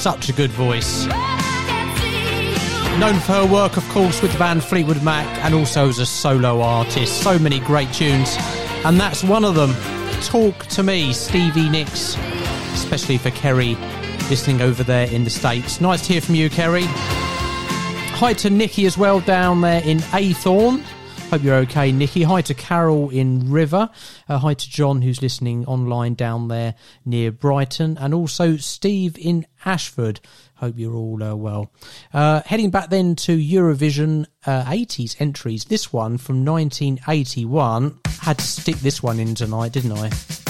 such a good voice. Known for her work, of course, with the band Fleetwood Mac and also as a solo artist. So many great tunes, and that's one of them. Talk to Me, Stevie Nicks, especially for Kerry listening over there in the States. Nice to hear from you, Kerry. Hi to Nikki as well down there in Aythorne. Hope you're okay, Nikki. Hi to Carol in River. Hi to John, who's listening online down there near Brighton. And also Steve in Ashford. Hope you're all well. Heading back then to Eurovision 80s entries. This one from 1981. Had to stick this one in tonight, didn't I?